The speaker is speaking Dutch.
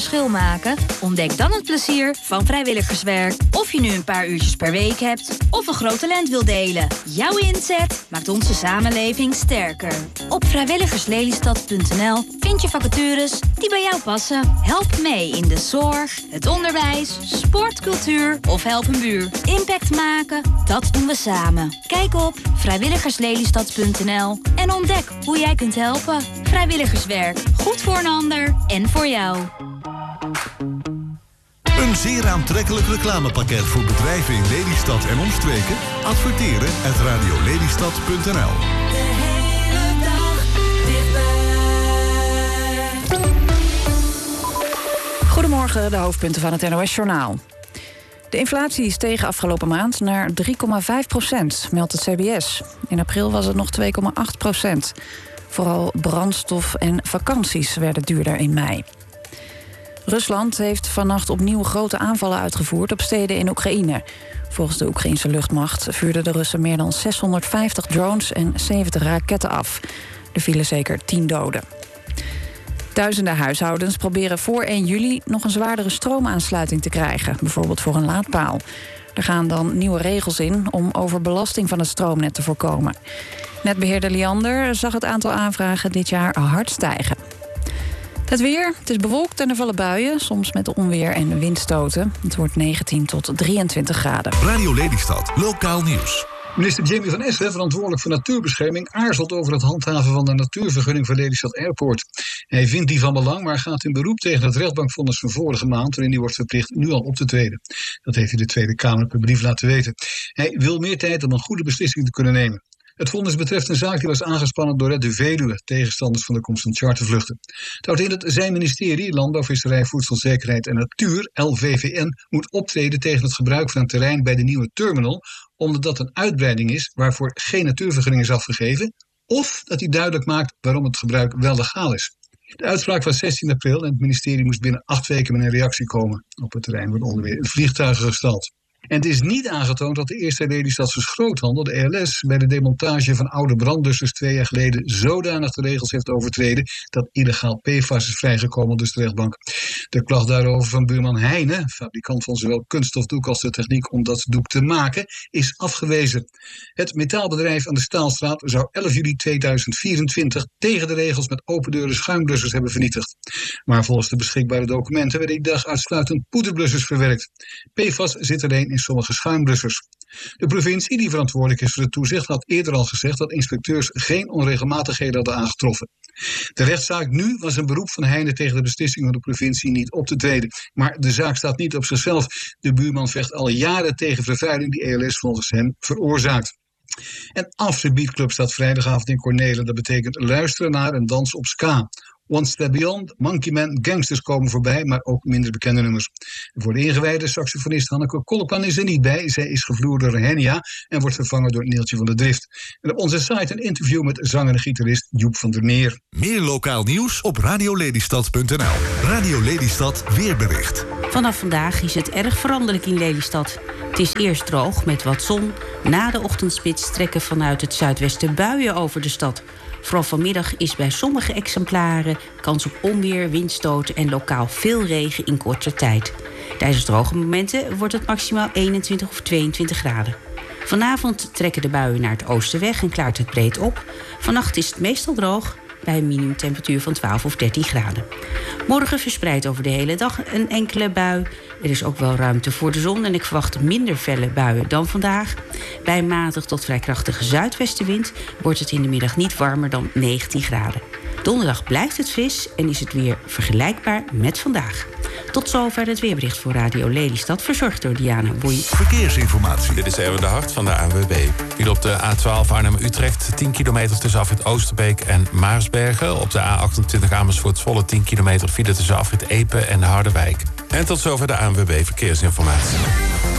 verschil maken? Ontdek dan het plezier van vrijwilligerswerk. Of je nu een paar uurtjes per week hebt of een groot talent wil delen. Jouw inzet maakt onze samenleving sterker. Op vrijwilligerslelystad.nl vind je vacatures die bij jou passen. Help mee in de zorg, het onderwijs, sport, cultuur of help een buur. Impact maken, dat doen we samen. Kijk op vrijwilligerslelystad.nl en ontdek hoe jij kunt helpen. Vrijwilligerswerk. Goed voor een ander en voor jou. Een zeer aantrekkelijk reclamepakket voor bedrijven in Lelystad en omstreken? Adverteren at radiolelystad.nl. De hele dag dichtbij. Goedemorgen, de hoofdpunten van het NOS-journaal. De inflatie steeg afgelopen maand naar 3,5%, meldt het CBS. In april was het nog 2,8%. Vooral brandstof en vakanties werden duurder in mei. Rusland heeft vannacht opnieuw grote aanvallen uitgevoerd op steden in Oekraïne. Volgens de Oekraïnse luchtmacht vuurden de Russen meer dan 650 drones en 70 raketten af. Er vielen zeker 10 doden. Duizenden huishoudens proberen voor 1 juli nog een zwaardere stroomaansluiting te krijgen, bijvoorbeeld voor een laadpaal. Er gaan dan nieuwe regels in om overbelasting van het stroomnet te voorkomen. Netbeheerder Liander zag het aantal aanvragen dit jaar hard stijgen. Het weer, het is bewolkt en er vallen buien, soms met onweer en windstoten. Het wordt 19 tot 23 graden. Radio Lelystad, lokaal nieuws. Minister Jamie van Essen, verantwoordelijk voor natuurbescherming, aarzelt over het handhaven van de natuurvergunning voor Lelystad Airport. Hij vindt die van belang, maar gaat in beroep tegen het rechtbankvonnis van vorige maand, waarin hij wordt verplicht nu al op te treden. Dat heeft hij de Tweede Kamer per brief laten weten. Hij wil meer tijd om een goede beslissing te kunnen nemen. Het vonnis betreft een zaak die was aangespannen door Red de Veluwe, tegenstanders van de komst van chartervluchten. Het houdt in dat zijn ministerie, Landbouw, Visserij, Voedselzekerheid en Natuur, LVVN, moet optreden tegen het gebruik van een terrein bij de nieuwe terminal, omdat dat een uitbreiding is waarvoor geen natuurvergunning is afgegeven, of dat hij duidelijk maakt waarom het gebruik wel legaal is. De uitspraak was 16 april en het ministerie moest binnen 8 weken met een reactie komen. Op het terrein worden onder meer vliegtuigen gestald. En het is niet aangetoond dat de eerste Lelystadse groothandel, de ELS, bij de demontage van oude brandblussers 2 jaar geleden zodanig de regels heeft overtreden dat illegaal PFAS is vrijgekomen, dus de rechtbank. De klacht daarover van buurman Heijnen, fabrikant van zowel kunststofdoek als de techniek om dat doek te maken, is afgewezen. Het metaalbedrijf aan de Staalstraat zou 11 juli 2024 tegen de regels met open deuren schuimblussers hebben vernietigd. Maar volgens de beschikbare documenten werden die dag uitsluitend poederblussers verwerkt. PFAS zit alleen in sommige schuimblussers. De provincie, die verantwoordelijk is voor het toezicht, had eerder al gezegd dat inspecteurs geen onregelmatigheden hadden aangetroffen. De rechtszaak nu was een beroep van Heijnen tegen de beslissing van de provincie niet op te treden. Maar de zaak staat niet op zichzelf. De buurman vecht al jaren tegen vervuiling die ELS volgens hem veroorzaakt. En After Beat Club staat vrijdagavond in Cornelen. Dat betekent luisteren naar en dansen op ska. One Step Beyond, Monkey Man, Gangsters komen voorbij, maar ook minder bekende nummers. Voor de ingewijde saxofonist Hanneke Kollepan is er niet bij. Zij is gevloerd door Henia en wordt vervangen door Neeltje van der Drift. En op onze site een interview met zanger en gitarist Joep van der Meer. Meer lokaal nieuws op radiolelystad.nl. Radio Lelystad weerbericht. Vanaf vandaag is het erg veranderlijk in Lelystad. Het is eerst droog met wat zon. Na de ochtendspits trekken vanuit het zuidwesten buien over de stad. Vooral vanmiddag is bij sommige exemplaren kans op onweer, windstoten en lokaal veel regen in korte tijd. Tijdens droge momenten wordt het maximaal 21 of 22 graden. Vanavond trekken de buien naar het oosten weg en klaart het breed op. Vannacht is het meestal droog bij een minimumtemperatuur van 12 of 13 graden. Morgen verspreidt over de hele dag een enkele bui. Er is ook wel ruimte voor de zon en ik verwacht minder felle buien dan vandaag. Bij een matig tot vrij krachtige zuidwestenwind wordt het in de middag niet warmer dan 19 graden. Donderdag blijft het fris en is het weer vergelijkbaar met vandaag. Tot zover het weerbericht voor Radio Lelystad, verzorgd door Diana Boei. Verkeersinformatie. Dit is Erwin de Hart van de ANWB. Hier op de A12 Arnhem-Utrecht 10 kilometer tussen afrit Oosterbeek en Maarsbergen. Op de A28 Amersfoort-Zwolle 10 kilometer file tussen afrit Epe en Harderwijk. En tot zover de ANWB Verkeersinformatie.